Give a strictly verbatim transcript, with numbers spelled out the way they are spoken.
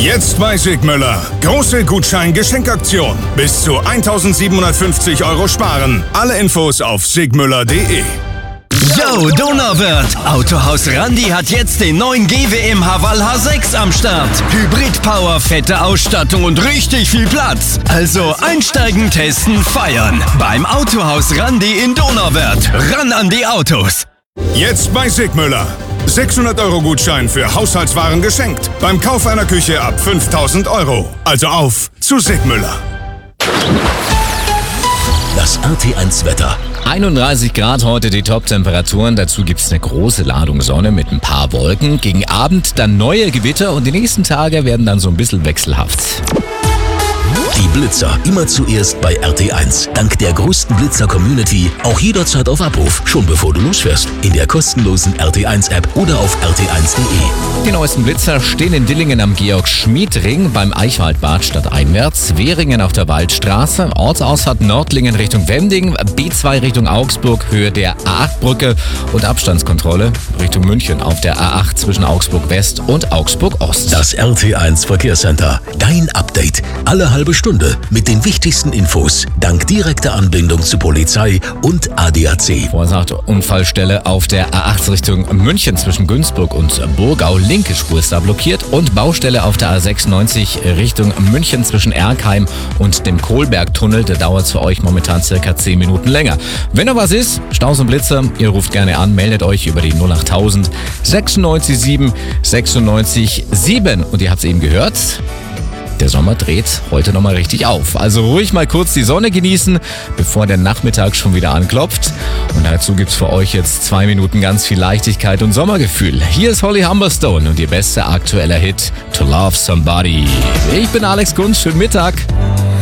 Jetzt bei Sigmüller. Große Gutschein-Geschenkaktion. Bis zu eintausendsiebenhundertfünfzig Euro sparen. Alle Infos auf sigmüller punkt de. Yo, Donauwörth! Autohaus Randi hat jetzt den neuen G W M Haval H sechs am Start. Hybrid-Power, fette Ausstattung und richtig viel Platz. Also einsteigen, testen, feiern. Beim Autohaus Randi in Donauwörth. Ran an die Autos! Jetzt bei Sigmüller. sechshundert Euro Gutschein für Haushaltswaren geschenkt. Beim Kauf einer Küche ab fünftausend Euro. Also auf zu Sigmüller. Das R T eins Wetter. einunddreißig Grad heute die Top-Temperaturen. Dazu gibt's eine große Ladung Sonne mit ein paar Wolken. Gegen Abend dann neue Gewitter und die nächsten Tage werden dann so ein bisschen wechselhaft. Die Blitzer immer zuerst bei R T eins. Dank der größten Blitzer-Community auch jederzeit auf Abruf, schon bevor du losfährst. In der kostenlosen R T eins App oder auf r t eins punkt de. Die neuesten Blitzer stehen in Dillingen am Georg-Schmied-Ring, beim Eichwaldbad stadteinwärts, Währingen auf der Waldstraße, Ortsausfahrt Nördlingen Richtung Wending, B zwei Richtung Augsburg, Höhe der A acht Brücke und Abstandskontrolle Richtung München auf der A acht zwischen Augsburg West und Augsburg Ost. Das R T eins Verkehrscenter. Dein Update. Alle halbe Stunde mit den wichtigsten Infos. Dank direkter Anbindung zu Polizei und A D A C. Verursacht Unfallstelle auf der A acht Richtung München zwischen Günzburg und Burgau. Linke Spur ist da blockiert. Und Baustelle auf der A sechsundneunzig Richtung München zwischen Erkheim und dem Kohlbergtunnel. Da dauert es für euch momentan circa zehn Minuten länger. Wenn noch was ist, Staus und Blitzer, ihr ruft gerne an, meldet euch über die null achttausend sechsundneunzig sieben sechsundneunzig sieben. Und ihr habt es eben gehört, der Sommer dreht heute nochmal richtig auf. Also ruhig mal kurz die Sonne genießen, bevor der Nachmittag schon wieder anklopft. Und dazu gibt's für euch jetzt zwei Minuten ganz viel Leichtigkeit und Sommergefühl. Hier ist Holly Humberstone und ihr bester aktueller Hit To Love Somebody. Ich bin Alex Kunz, schönen Mittag.